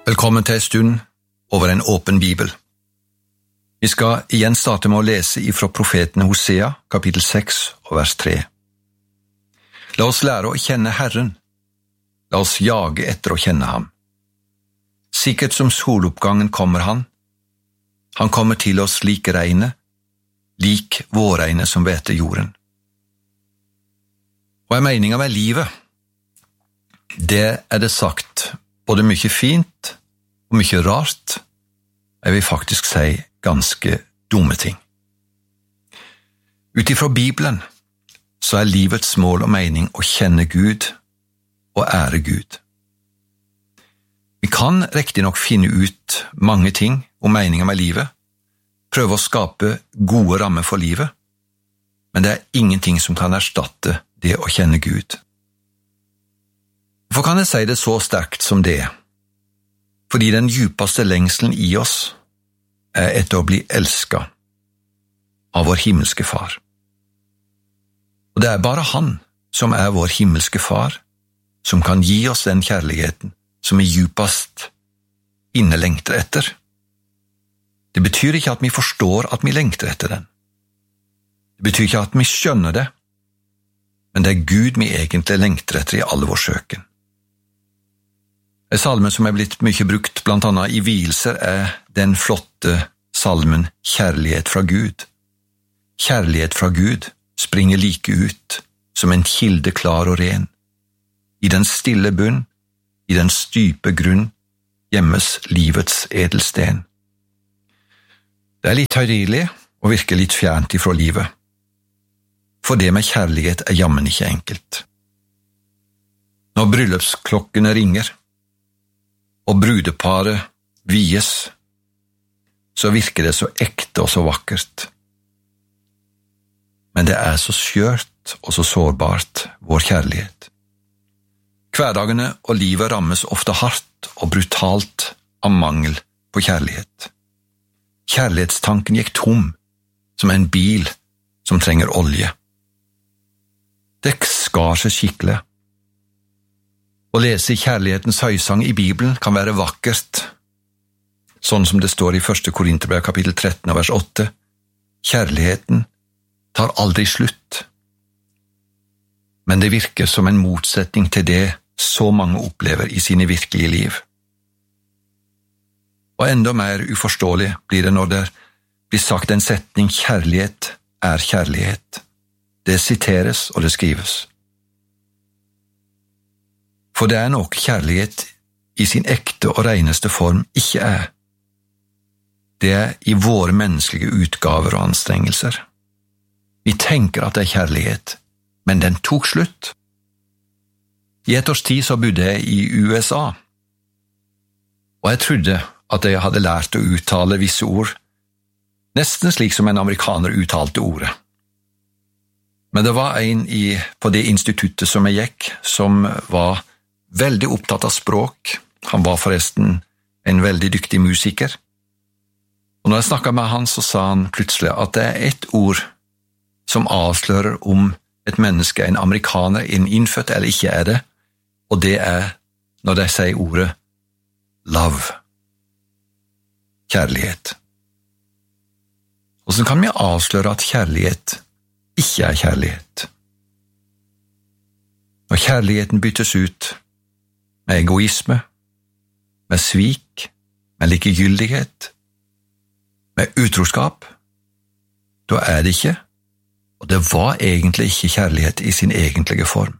Velkommen til en stund over en åpen bibel. Vi skal igjen starte med å lese ifra profeten Hosea, kapittel 6 og vers 3. La oss lære å kjenne Herren. La oss jage etter å kjenne ham. Sikkert som soloppgangen kommer han. Han kommer til oss lik regnet, lik vårregnet som hveter jorden. Hva er meningen med livet? Det er det sagt både mye fint og mye rart, jeg vil faktisk si ganske dumme ting. Utifra Bibelen så er livets mål og mening å kjenne Gud og ære Gud. Vi kan riktig nok finne ut mange ting om meningen med livet, prøve å skape gode rammer for livet, men det er ingenting som kan erstatte det å kjenne Gud. Hvorfor kan jeg si det så sterkt som det? Fordi den djupeste lengselen i oss er etter å bli elsket av vår himmelske far. Og det er bare han som er vår himmelske far, som kan gi oss den kjærligheten som vi djupest inne lengter etter. Det betyr ikke at vi forstår at vi lengter etter den. Det betyr ikke at vi skjønner det, men det er Gud vi egentlig lengter etter i alle vår søken. En salme som er blitt mye brukt blant annet i vielser er den flotte salmen Kjærlighet fra Gud. Kjærlighet fra Gud springer like ut som en kilde klar og ren. I den stille bunn, i den stype grunn, gjemmes livets edelsten. Det er litt høytidelig og virker litt fjernt ifra livet. For det med kjærlighet er jammen ikke enkelt. Når bryllupsklokkene ringer, og brudeparet vies, så virker det så ekte og så vakkert. Men det er så skjørt og så sårbart, vår kjærlighet. Hverdagene og livet rammes ofte hardt og brutalt av mangel på kjærlighet. Kjærlighetstanken gikk tom, som en bil som trenger olje. Det skar seg skikkelig. Å lese kjærlighetens høysang i Bibelen kan være vakkert, sånn som det står i 1. Korinterbrev kapittel 13 vers 8. Kjærligheten tar aldri slutt. Men det virker som en motsetning til det så mange opplever i sine virkelige liv. Og enda mer uforståelig blir det når det blir sagt en setning «Kjærlighet er kjærlighet». Det siteres og det skrives. For det er noe kjærlighet i sin ekte og reneste form ikke er. Det er i våre menneskelige utgaver og anstrengelser. Vi tenker at det er kjærlighet, men den tok slutt. I et års tid så bodde jeg i USA, og jeg trodde at jeg hadde lært å uttale visse ord, nesten slik som en amerikaner uttalte ordet. Men det var en på det instituttet som jeg gikk, som var veldig opptatt av språk. Han var forresten en veldig dyktig musiker. Og når jeg snakket med han, så sa han plutselig at det er et ord som avslører om et menneske er en amerikaner, en innfødt eller ikke er det, og det er når de sier ordet love. Kjærlighet. Hvordan kan vi avsløre at kjærlighet ikke er kjærlighet? Når kjærligheten byttes ut med egoisme, med svik, med likegyldighet, med utroskap, da er det ikke, og det var egentlig ikke kjærlighet i sin egentlige form.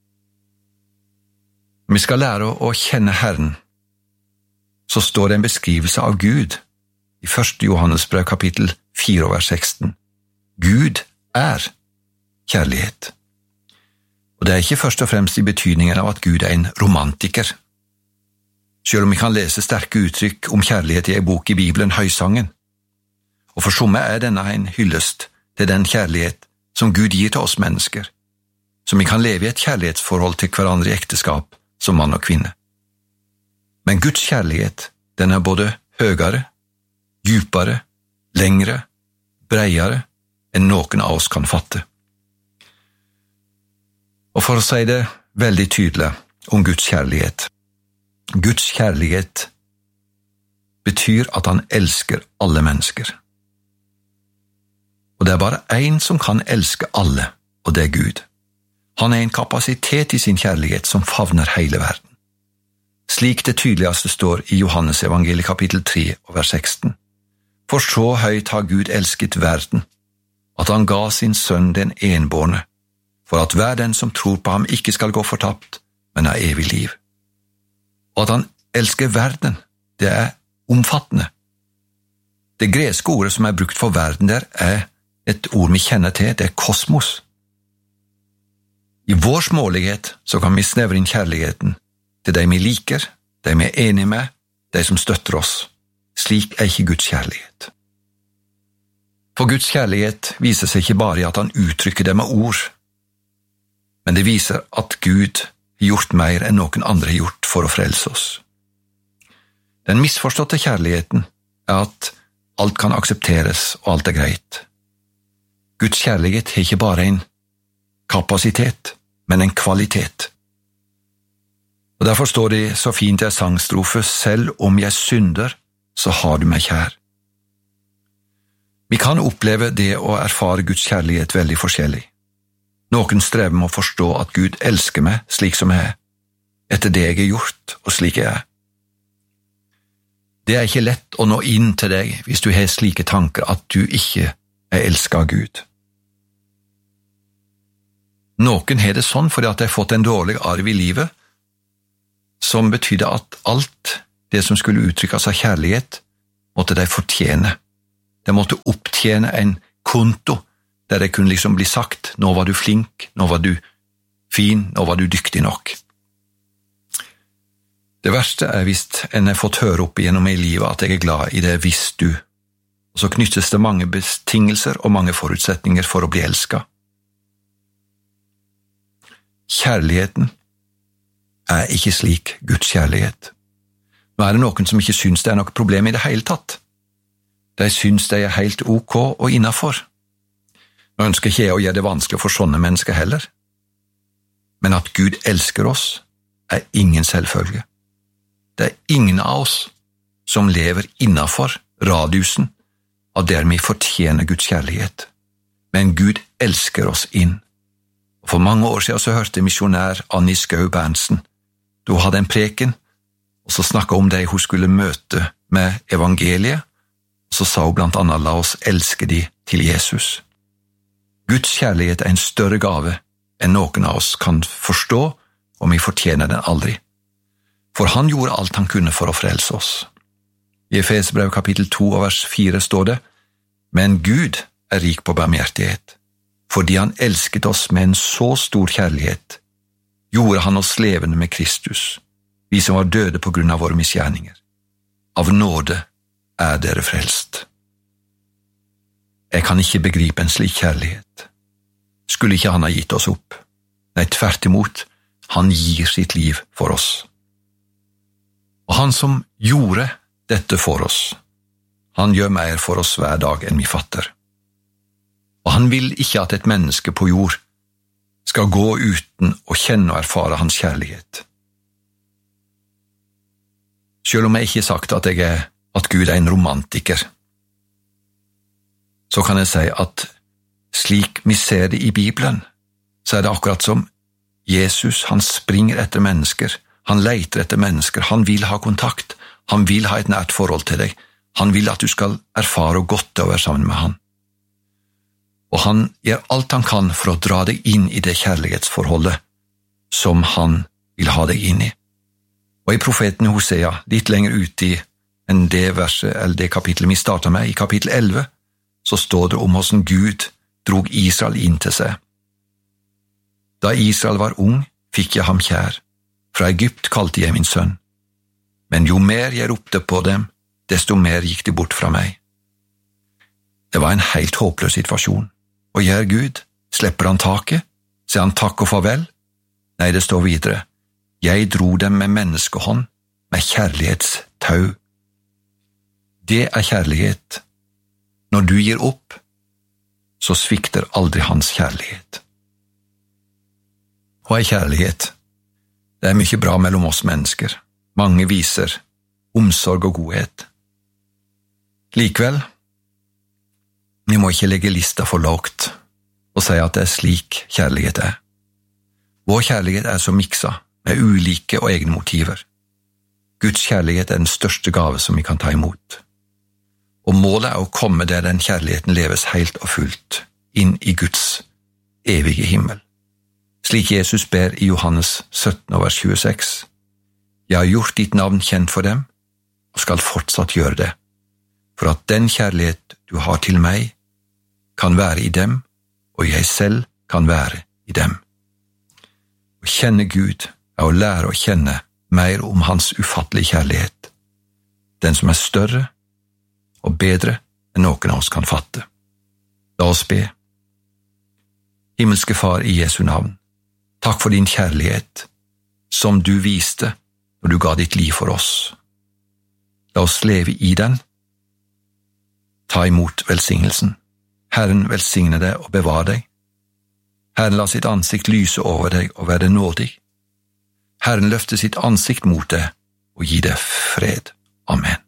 Når vi skal lære å kjenne Herren, så står det en beskrivelse av Gud i 1. Johannesbrev kapittel 4 vers 16. Gud er kjærlighet. Og det er ikke først og fremst i betydningen av at Gud er en romantiker. Selv om vi kan lese sterke uttrykk om kjærlighet i en bok i Bibelen, Høysangen. Og for somme er denne en hyllest til den kjærlighet som Gud gir til oss mennesker, som vi kan leve i et kjærlighetsforhold til hverandre i ekteskap som mann og kvinne. Men Guds kjærlighet, den er både høyere, djupere, lengre, breiere enn noen av oss kan fatte. Og for å si det veldig tydelig om Guds kjærlighet betyr at han elsker alle mennesker. Og det er bare en som kan elske alle, og det er Gud. Han er en kapasitet i sin kjærlighet som favner hele verden. Slik det tydeligste står i Johannes evangeliet kapittel 3 og vers 16. For så høyt har Gud elsket verden, at han ga sin sønn den enbårne, for at hver den som tror på ham ikke skal gå fortapt, men ha evig liv. Og at han elsker verden, det er omfattende. Det greske ordet som er brukt for verden der er et ord vi kjenner til, det er kosmos. I vår smålighet så kan vi snevre inn kjærligheten til de vi liker, de vi er enige med, de som støtter oss. Slik er ikke Guds kjærlighet. For Guds kjærlighet viser seg ikke bare i at han uttrykker det med ord, men det viser at Gud har gjort mer enn noen andre har gjort for å frelse oss. Den misforståtte kjærligheten er at alt kan aksepteres og alt er greit. Guds kjærlighet har ikke bare en kapasitet, men en kvalitet. Og derfor står det så fint i sangstrofe, selv om jeg synder, så har du meg kjær. Vi kan oppleve det å erfare Guds kjærlighet veldig forskjellig. Noen strever med å forstå at Gud elsker meg slik som jeg er, etter det jeg har gjort og slik jeg er. Det er ikke lett å nå inn til deg hvis du har slike tanker at du ikke er elsket av Gud. Noen har det sånn fordi at de har fått en dårlig arv i livet, som betydde at alt det som skulle uttrykkes av kjærlighet, måtte de fortjene. De måtte opptjene en konto, der det kunne liksom bli sagt, nå var du flink, nå var du fin, nå var du dyktig nok. Det verste er hvis en har fått høre opp gjennom i livet at jeg er glad i det hvis du, og så knyttes det mange betingelser og mange forutsetninger for å bli elsket. Kjærligheten er ikke slik Guds kjærlighet. Nå er det noen som ikke syns det er noe problem i det hele tatt. De syns det er helt ok og innenfor. Nå ønsker ikke jeg å gjøre det vanskelig for sånne mennesker heller. Men at Gud elsker oss er ingen selvfølge. Det er ingen av oss som lever innenfor radiusen av der vi fortjener Guds kjærlighet. Men Gud elsker oss inn. Og for mange år siden så hørte misjonær Annie Skau Berntsen. Da hadde en preken, og så snakket om det hun skulle møte med evangeliet, og så sa hun blant annet, la oss elske de til Jesus. Guds kjærlighet er en større gave enn noen av oss kan forstå, og vi fortjener den aldri. For han gjorde alt han kunne for å frelse oss. I Efesbrev kapittel 2 og vers 4 står det, men Gud er rik på barmhjertighet, fordi han elsket oss med en så stor kjærlighet, gjorde han oss levende med Kristus, vi som var døde på grunn av våre misgjerninger. Av nåde er dere frelst. Jeg kan ikke begripe en slik kjærlighet. Skulle ikke han ha gitt oss opp? Nei, tvert imot, han gir sitt liv for oss. Og han som gjorde dette for oss, han gjør mer for oss hver dag enn vi fatter. Og han vil ikke at et menneske på jord skal gå uten å kjenne og erfare hans kjærlighet. Selv om jeg ikke har sagt at Gud er en romantiker, så kan jeg si at slik vi ser det i Bibelen, så er det akkurat som Jesus, han springer etter mennesker, han leiter etter mennesker, han vil ha kontakt, han vil ha et nært forhold til deg, han vil at du skal erfare og godt å være sammen med han. Og han gjør alt han kan for å dra deg inn i det kjærlighetsforholdet som han vil ha deg inn i. Og i profeten Hosea, litt lenger ut i enn det verset, eller det kapitlet vi startet med, i kapittel 11, så står det om hvordan Gud drog Israel inn til seg. Da Israel var ung, fikk jeg ham kjær. Fra Egypt kalte jeg min sønn. Men jo mer jeg ropte på dem, desto mer gikk de bort fra meg. Det var en helt håpløs situasjon. Og gjør Gud, slipper han taket? Sier han takk og farvel? Nei, det står videre. Jeg dro dem med menneskehånd, med kjærlighetstau. Det er kjærlighet. Når du gir opp, så svikter aldri hans kjærlighet. Hva er kjærlighet? Det er mye bra mellom oss mennesker. Mange viser omsorg og godhet. Likevel, vi må ikke legge lista for lavt og si at det er slik kjærlighet er. Vår kjærlighet er så miksa, med ulike og egne motiver. Guds kjærlighet er den største gave som vi kan ta imot. Og målet er å komme der den kjærligheten leves helt og fullt, inn i Guds evige himmel. Slik Jesus ber i Johannes 17, vers 26. Jeg har gjort ditt navn kjent for dem, og skal fortsatt gjøre det, for at den kjærlighet du har til meg, kan være i dem, og jeg selv kan være i dem. Å kjenne Gud er å lære å kjenne mer om hans ufattelige kjærlighet, den som er større og bedre enn noen av oss kan fatte. La oss be. Himmelske Far i Jesu navn, takk for din kjærlighet, som du viste når du ga ditt liv for oss. La oss leve i den. Ta imot velsignelsen. Herren velsigne deg og bevare deg. Herren la sitt ansikt lyse over deg og være nådig. Herren løfte sitt ansikt mot deg og gi deg fred. Amen.